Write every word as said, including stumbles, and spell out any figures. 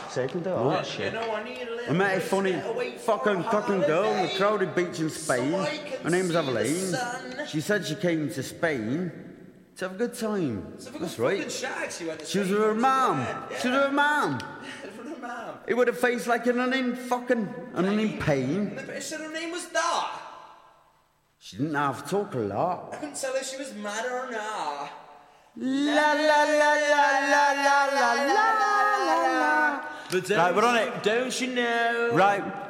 fuck's sake, can do all that shit. You know, I need a little I met a bit funny to get away fucking for a fucking girl on the holiday, crowded beach in Spain. so I can Her name was see the Aveline. sun. She said she came to Spain to have a good time. So have a That's good right. fucking shag, she went to She was Spain, with her wasn't mum. she? She was with her mum. With her mum. It would have faced like an un in fucking an un in pain. And the- said her name was Dar. She didn't have to talk a lot. I couldn't tell if she was mad or not. La la la la la la la la la la. But Right, we're on it. Don't you know? Right.